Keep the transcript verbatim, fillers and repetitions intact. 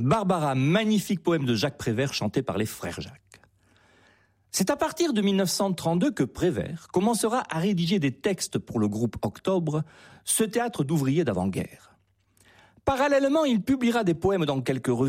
Barbara, magnifique poème de Jacques Prévert chanté par les frères Jacques. C'est à partir de mille neuf cent trente-deux que Prévert commencera à rédiger des textes pour le groupe Octobre, ce théâtre d'ouvriers d'avant-guerre. Parallèlement, il publiera des poèmes dans quelques revues